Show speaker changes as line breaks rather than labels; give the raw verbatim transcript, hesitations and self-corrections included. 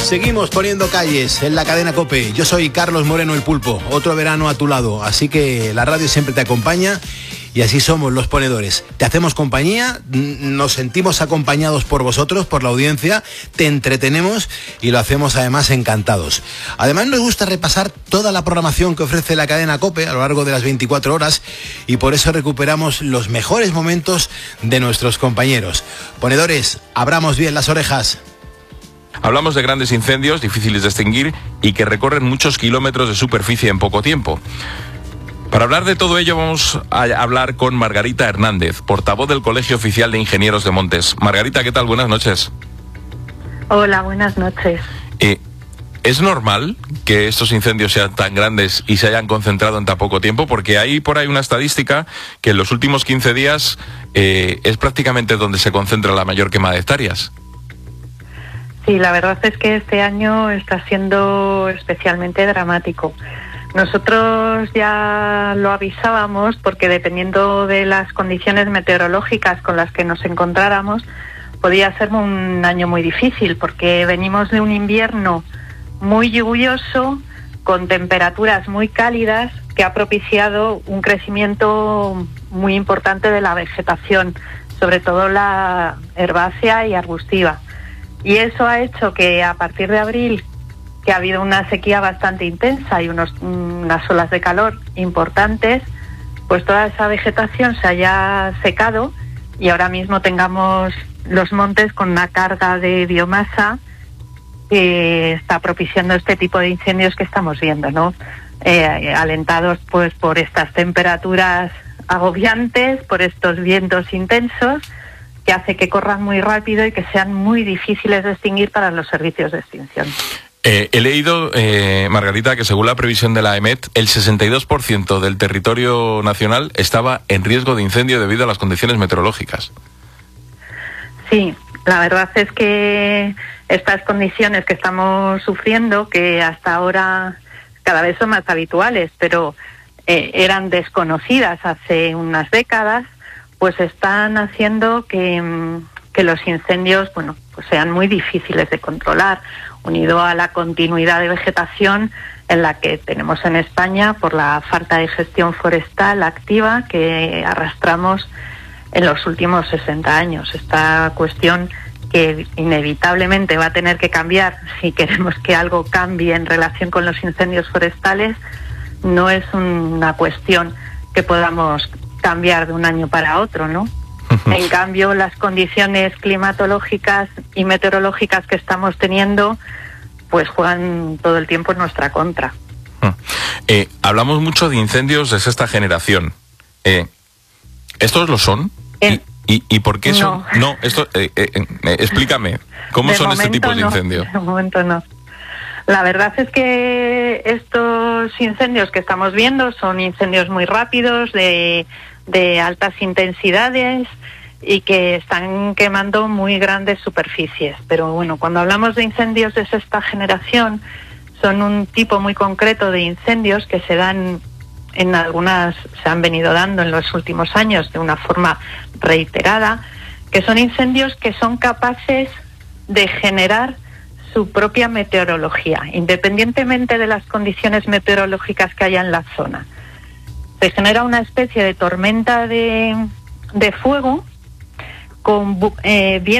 Seguimos poniendo calles en la cadena COPE. Yo soy Carlos Moreno el Pulpo, otro verano a tu lado, así que la radio siempre te acompaña y así somos los ponedores. Te hacemos compañía, nos sentimos acompañados por vosotros, por la audiencia, te entretenemos y lo hacemos además encantados. Además nos gusta repasar toda la programación que ofrece la cadena COPE a lo largo de las veinticuatro horas y por eso recuperamos los mejores momentos de nuestros compañeros. Ponedores, abramos bien las orejas.
Hablamos de grandes incendios difíciles de extinguir y que recorren muchos kilómetros de superficie en poco tiempo. Para hablar de todo ello vamos a hablar con Margarita Hernández, portavoz del Colegio Oficial de Ingenieros de Montes. Margarita, ¿qué tal? Buenas noches.
Hola, buenas noches.
Eh, ¿Es normal que estos incendios sean tan grandes y se hayan concentrado en tan poco tiempo? Porque hay por ahí una estadística que en los últimos quince días eh, es prácticamente donde se concentra la mayor quema de hectáreas.
Sí, la verdad es que este año está siendo especialmente dramático. Nosotros ya lo avisábamos porque dependiendo de las condiciones meteorológicas con las que nos encontráramos, podía ser un año muy difícil porque venimos de un invierno muy lluvioso, con temperaturas muy cálidas, que ha propiciado un crecimiento muy importante de la vegetación, sobre todo la herbácea y arbustiva. Y eso ha hecho que a partir de abril, que ha habido una sequía bastante intensa y unos, unas olas de calor importantes, pues toda esa vegetación se haya secado y ahora mismo tengamos los montes con una carga de biomasa que está propiciando este tipo de incendios que estamos viendo, ¿no? Eh, alentados pues por estas temperaturas agobiantes, por estos vientos intensos, que hace que corran muy rápido y que sean muy difíciles de extinguir para los servicios de extinción.
Eh, he leído, eh, Margarita, que según la previsión de la EMET, el sesenta y dos por ciento del territorio nacional estaba en riesgo de incendio debido a las condiciones meteorológicas.
Sí, la verdad es que estas condiciones que estamos sufriendo, que hasta ahora cada vez son más habituales, pero eh, eran desconocidas hace unas décadas, pues están haciendo que, que los incendios, bueno, pues sean muy difíciles de controlar, unido a la continuidad de vegetación en la que tenemos en España por la falta de gestión forestal activa que arrastramos en los últimos sesenta años. Esta cuestión que inevitablemente va a tener que cambiar si queremos que algo cambie en relación con los incendios forestales, no es una cuestión que podamos cambiar de un año para otro, ¿no? En cambio, las condiciones climatológicas y meteorológicas que estamos teniendo, pues juegan todo el tiempo en nuestra contra.
Eh, hablamos mucho de incendios de sexta generación. Eh, ¿Estos lo son?
En...
¿Y, y, ¿Y por qué
no.
son? No, esto, eh, eh, eh, explícame, ¿cómo
de
son este tipo de
no,
incendios?
De momento no. La verdad es que estos incendios que estamos viendo son incendios muy rápidos, de, de altas intensidades y que están quemando muy grandes superficies. Pero bueno, cuando hablamos de incendios de sexta generación, son un tipo muy concreto de incendios que se dan en algunas, se han venido dando en los últimos años de una forma reiterada, que son incendios que son capaces de generar su propia meteorología, independientemente de las condiciones meteorológicas que haya en la zona. Se genera una especie de tormenta de, de fuego con eh, vientos